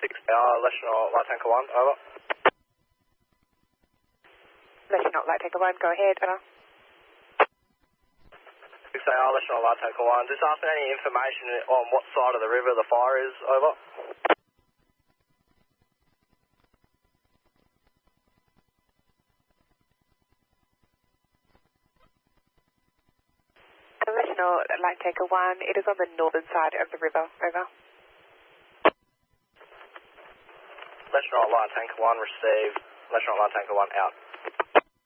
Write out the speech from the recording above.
National Light Tanker 1, over. National Light Tanker 1, go ahead, over. 6AR, National Light Tanker 1. Just asking any information on what side of the river the fire is, over. National Light Tanker 1, it is on the northern side of the river, over. National Light Tanker 1 received. National Light Tanker 1 out.